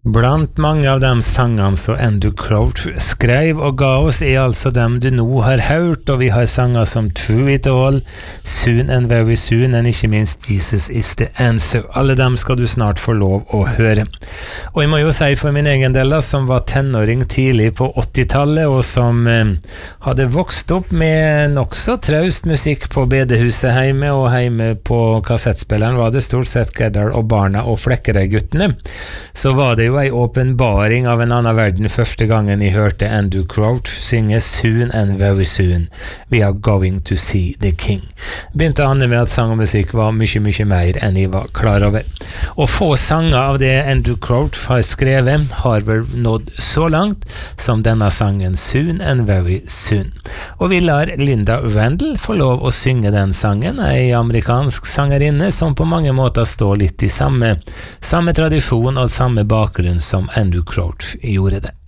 Blant mange av de sangene som Andrew Crouch skrev og ga oss altså dem du nå har hørt, og vi har sanger som Through It All, Soon and Very Soon, og ikke minst Jesus is the Answer. Alle dem skal du snart få lov å høre. Og jeg må jo si for min egen del, som var tenåring tidlig på 80-tallet, og som hadde vokst opp med nokså traust musikk på bedehuset hjemme, og hjemme på kassettspilleren var det stort sett Geddar og Barna og Flekkerøy-guttene. Så var det jo ei åpenbaring av en annen verden første gangen jeg hørte Andrew Crouch synge Soon and Very Soon, We Are Going to See the King. Begynte å ane med at sang og musikk var mye mer enn jeg var klar over. Og få sanger av det Andrew Crouch har skrevet har vel nådd så langt som denne sangen Soon and Very Soon. Og vi lar Linda Randall få lov å synge den sangen, ei amerikansk sangerinne som på mange måter står litt i samme tradisjon og samme bakgrunn som Andrew Crouch gjorde det.